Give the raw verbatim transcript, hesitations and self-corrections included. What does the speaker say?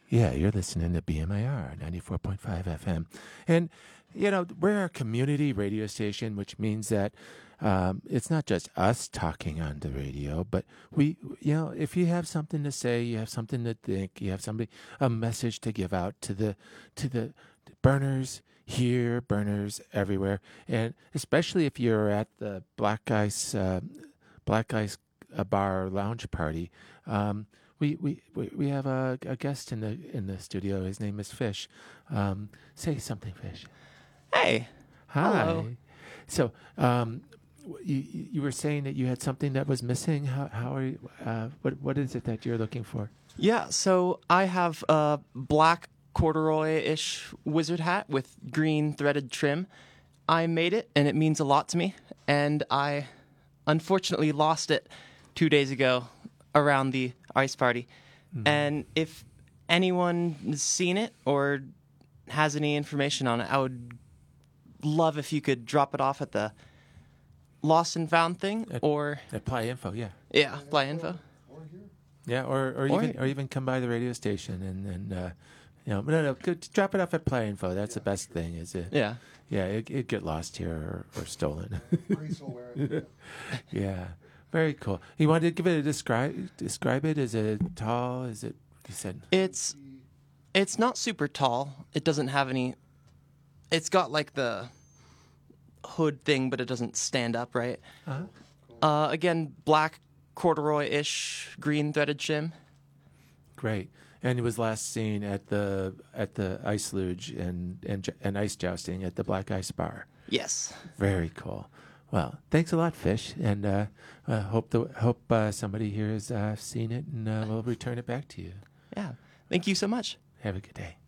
Yeah, you're listening to B M I R ninety-four point five F M. And, you know, we're a community radio station, which means that um, it's not just us talking on the radio, but we, you know, if you have something to say, you have something to think, you have somebody, a message to give out to the, to the burners here, burners everywhere. And especially if you're at the Black Ice, uh, Black Ice uh, Bar Lounge Party, um, We we, we, we have a, a guest in the in the studio. His name is Fish. Um, say something, Fish. Hey. Hi. Hello. So um, you you were saying that you had something that was missing. How how are you? Uh, what what is it that you're looking for? Yeah, so I have a black corduroy-ish wizard hat with green threaded trim. I made it, and it means a lot to me. And I unfortunately lost it two days ago around the ice party. Mm-hmm. And if anyone's seen it or has any information on it, I would love if you could drop it off at the Lost and Found thing at, or at Play Info, yeah. Yeah, Play Info. Or here. Yeah, or, or, or even or even come by the radio station and, and uh, you know, no, no, go, drop it off at Play Info. That's yeah. the best thing, is it? Yeah. Yeah, it, it'd get lost here or, or stolen. Pretty Yeah. Very cool. You wanted to give it a describe describe it? Is it tall? Is it, you said? It's it's not super tall. It doesn't have any, it's got like the hood thing, but it doesn't stand up, right? Uh-huh. Uh, again, black corduroy-ish green threaded trim. Great. And it was last seen at the at the ice luge and, and and ice jousting at the Black Ice Bar. Yes. Very cool. Well, thanks a lot, Fish, and uh, uh, hope the, hope uh, somebody here has uh, seen it, and uh, we'll return it back to you. Yeah. Thank you so much. Have a good day.